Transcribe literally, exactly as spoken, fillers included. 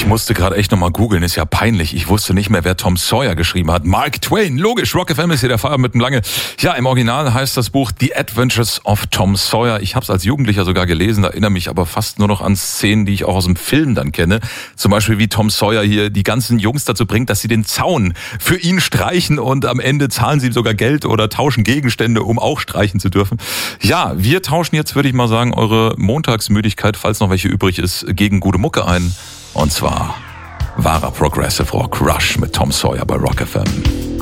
Ich musste gerade echt nochmal googeln, ist ja peinlich. Ich wusste nicht mehr, wer Tom Sawyer geschrieben hat. Mark Twain, logisch, Rock F M ist hier der Feierabend mit dem Lange. Ja, im Original heißt das Buch The Adventures of Tom Sawyer. Ich habe es als Jugendlicher sogar gelesen, erinnere mich aber fast nur noch an Szenen, die ich auch aus dem Film dann kenne. Zum Beispiel, wie Tom Sawyer hier die ganzen Jungs dazu bringt, dass sie den Zaun für ihn streichen und am Ende zahlen sie sogar Geld oder tauschen Gegenstände, um auch streichen zu dürfen. Ja, wir tauschen jetzt, würde ich mal sagen, eure Montagsmüdigkeit, falls noch welche übrig ist, gegen gute Mucke ein. Und zwar wahrer Progressive Rock, Rush mit Tom Sawyer bei Rock F M.